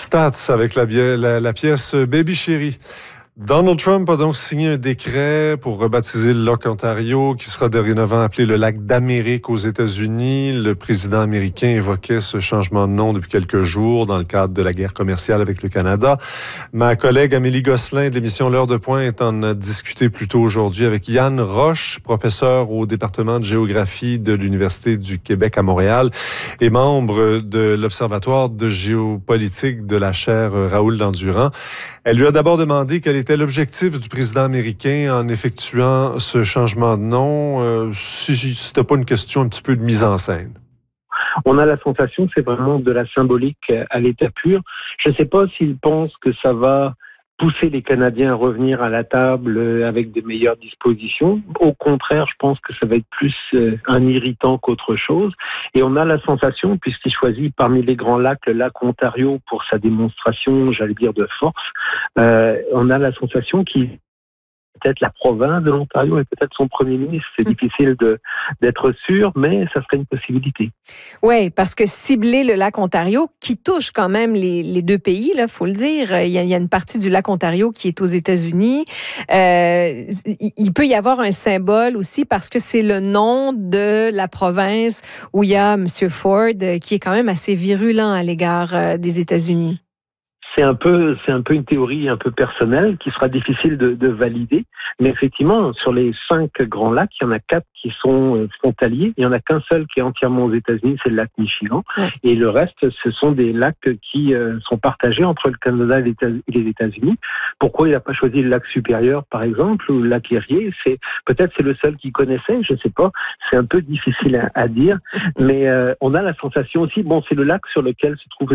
Stats avec la pièce Baby Chérie. Donald Trump a donc signé un décret pour rebaptiser le lac Ontario, qui sera dorénavant appelé le lac d'Amérique aux États-Unis. Le président américain évoquait ce changement de nom depuis quelques jours dans le cadre de la guerre commerciale avec le Canada. Ma collègue Amélie Gosselin de l'émission L'Heure de Pointe en a discuté plus tôt aujourd'hui avec Yann Roche, professeur au département de géographie de l'Université du Québec à Montréal et membre de l'Observatoire de géopolitique de la chaire Raoul Dandurand. Elle lui a d'abord demandé quel était l'objectif du président américain en effectuant ce changement de nom, si c'était pas une question un petit peu de mise en scène. On a la sensation que c'est vraiment de la symbolique à l'état pur. Je ne sais pas s'il pense que ça va pousser les Canadiens à revenir à la table avec de meilleures dispositions. Au contraire, je pense que ça va être plus un irritant qu'autre chose. Et on a la sensation, puisqu'il choisit parmi les grands lacs le lac Ontario pour sa démonstration, j'allais dire, de force, on a la sensation qu'il peut-être la province de l'Ontario et peut-être son premier ministre. C'est difficile d'être sûr, mais ça serait une possibilité. Oui, parce que cibler le lac Ontario, qui touche quand même les deux pays, il faut le dire. Il y a une partie du lac Ontario qui est aux États-Unis. Il peut y avoir un symbole aussi parce que c'est le nom de la province où il y a M. Ford, qui est quand même assez virulent à l'égard des États-Unis. C'est un peu une théorie un peu personnelle qui sera difficile de valider. Mais effectivement, sur les 5 grands lacs, il y en a 4 qui sont frontaliers. Il n'y en a qu'un seul qui est entièrement aux États-Unis, c'est le lac Michigan. Ouais. Et le reste, ce sont des lacs qui sont partagés entre le Canada et les États-Unis. Pourquoi il n'a pas choisi le lac supérieur, par exemple, ou le lac Erie? Peut-être c'est le seul qu'il connaissait, je ne sais pas. C'est un peu difficile à dire. Mais on a la sensation aussi, c'est le lac sur lequel se trouve